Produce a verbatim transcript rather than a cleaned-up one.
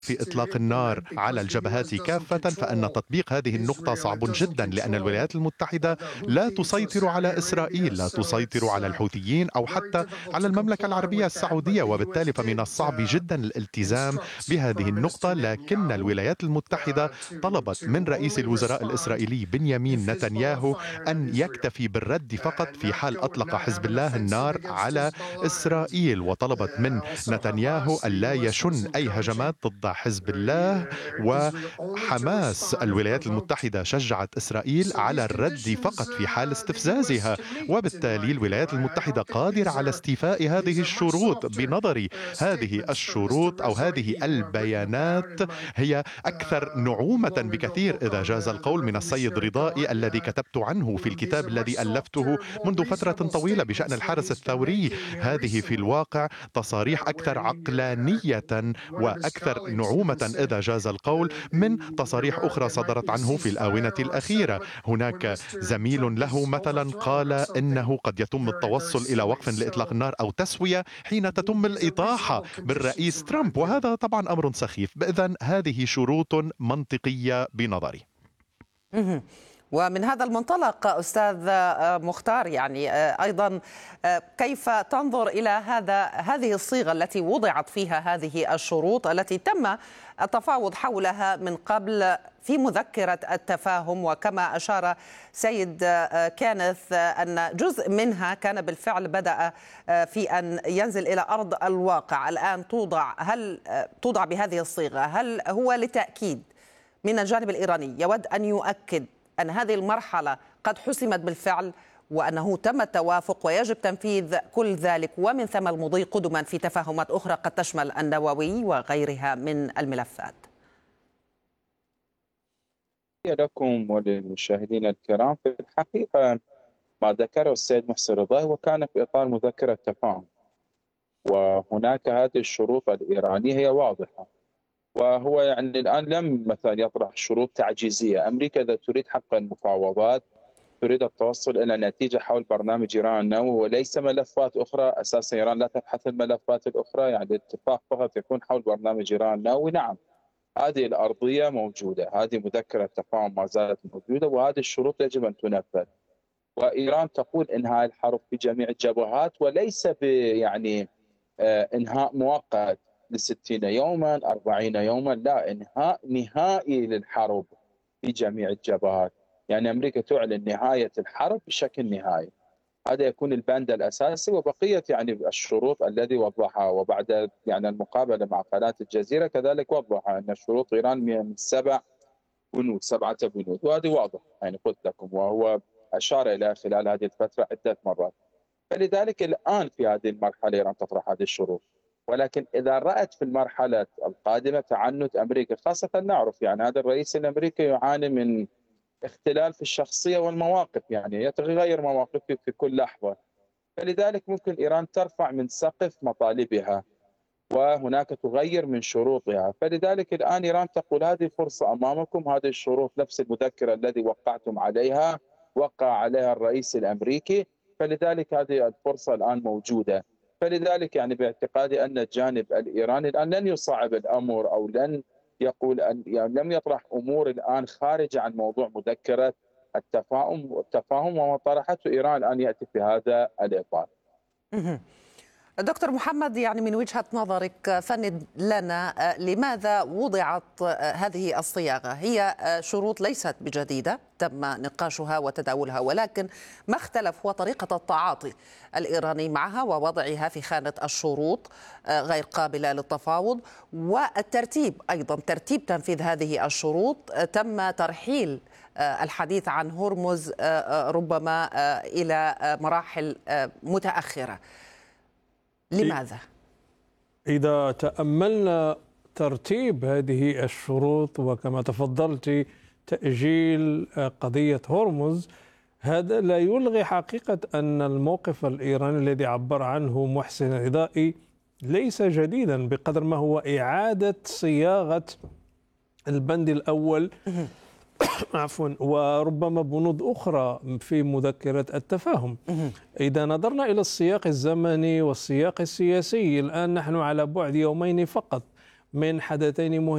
في إطلاق النار على الجبهات كافة، فإن تطبيق هذه النقطة صعب جدا، لأن الولايات المتحدة لا تسيطر على إسرائيل، لا تسيطر على الحوثيين أو حتى على المملكة العربية السعودية، وبالتالي فمن الصعب جدا الالتزام بهذه النقطة. لكن الولايات المتحدة طلبت من رئيس الوزراء الإسرائيلي بنيامين نتنياهو أن يكتفي بالرد فقط في حال أطلق حزب الله النار على إسرائيل، وطلبت من نتنياهو ألا يشن أي هجمات ضد حزب الله. وحماس الولايات المتحدة شجعت إسرائيل على الرد فقط في حال استفزازها، وبالتالي الولايات المتحدة قادرة على استيفاء هذه الشروط. بنظري هذه الشروط أو هذه البيانات هي أكثر نعومة بكثير إذا جاز القول من السيد رضائي الذي كتبت عنه في الكتاب الذي ألفته منذ فترة طويلة بشأن الحرس الثوري. هذه في الواقع تصاريح أكثر عقلانية وأكثر نعومة إذا جاز القول من تصاريح أخرى صدرت عنه في الآونة الأخيرة. هناك زميل له مثلا قال إنه قد يتم التوصل إلى وقف لإطلاق النار أو تسوية حين تتم الإطاحة بالرئيس ترامب، وهذا طبعا أمر سخيف. إذن هذه شروط منطقية بنظري. ومن هذا المنطلق أستاذ مختار، يعني أيضا كيف تنظر إلى هذا هذه الصيغة التي وضعت فيها هذه الشروط التي تم التفاوض حولها من قبل في مذكرة التفاهم، وكما أشار سيد كانث أن جزء منها كان بالفعل بدأ في أن ينزل إلى أرض الواقع، الآن توضع هل توضع بهذه الصيغة؟ هل هو لتأكيد من الجانب الإيراني يود أن يؤكد أن هذه المرحلة قد حسمت بالفعل وأنه تم التوافق ويجب تنفيذ كل ذلك، ومن ثم المضي قدما في تفاهمات أخرى قد تشمل النووي وغيرها من الملفات؟ لكم وللمشاهدين الكرام، في الحقيقة ما ذكره السيد محسن رضا وكان في إطار مذكرة تفاهم، وهناك هذه الشروط الإيرانية هي واضحة، وهو يعني الآن لم مثلا يطرح شروط تعجيزية. أمريكا إذا تريد حق المفاوضات تريد التوصل إلى نتيجة حول برنامج إيران النووي وليس ملفات أخرى. أساسا إيران لا تبحث الملفات الأخرى، يعني الاتفاق فقط يكون حول برنامج إيران النووي. نعم، هذه الأرضية موجودة، هذه مذكرة تفاهم ما زالت موجودة، وهذه الشروط يجب أن تنفذ. وإيران تقول إنهاء الحرب في جميع الجبهات وليس يعني إنهاء مؤقت لستين يوما أربعين يوما، لا، إنهاء نهائي للحرب في جميع الجبهات. يعني أمريكا تعلن نهاية الحرب بشكل نهائي، هذا يكون البند الأساسي. وبقية يعني الشروط الذي وضحها، وبعد يعني المقابلة مع قناة الجزيرة كذلك وضح أن شروط إيران من سبع بنود سبعة بنود، وهذه واضح يعني قلت لكم، وهو أشار إلى خلال هذه الفترة عدة مرات. فلذلك الآن في هذه المرحلة إيران تطرح هذه الشروط، ولكن إذا رأت في المرحلة القادمة تعنت أمريكا، خاصة نعرف يعني هذا الرئيس الأمريكي يعاني من اختلال في الشخصية والمواقف، يعني يتغير مواقفه في كل لحظة، فلذلك ممكن إيران ترفع من سقف مطالبها وهناك تغير من شروطها. فلذلك الآن إيران تقول هذه فرصة أمامكم، هذه الشروط نفس المذكرة الذي وقعتم عليها وقع عليها الرئيس الأمريكي، فلذلك هذه الفرصة الآن موجودة. فلذلك يعني باعتقادي أن الجانب الإيراني الآن لن يصعب الأمر أو لن يقول أن يعني لم يطرح أمور الآن خارجة عن موضوع مذكرة التفاهم والتفاهم وما طرحته إيران أن يأتي في هذا الإطار. دكتور محمد، يعني من وجهة نظرك فند لنا لماذا وضعت هذه الصياغة؟ هي شروط ليست بجديدة، تم نقاشها وتداولها، ولكن ما اختلف هو طريقة التعاطي الإيراني معها ووضعها في خانة الشروط غير قابلة للتفاوض، والترتيب أيضا ترتيب تنفيذ هذه الشروط. تم ترحيل الحديث عن هرمز ربما إلى مراحل متأخرة. لماذا؟ إذا تأملنا ترتيب هذه الشروط وكما تفضلت تأجيل قضية هرمز، هذا لا يلغي حقيقة أن الموقف الإيراني الذي عبر عنه محسن رضائي ليس جديدا بقدر ما هو إعادة صياغة البند الأول عفوا وربما بنود أخرى في مذكرة التفاهم. إذا نظرنا إلى السياق الزمني والسياق السياسي، الآن نحن على بعد يومين فقط من حدثين مهمين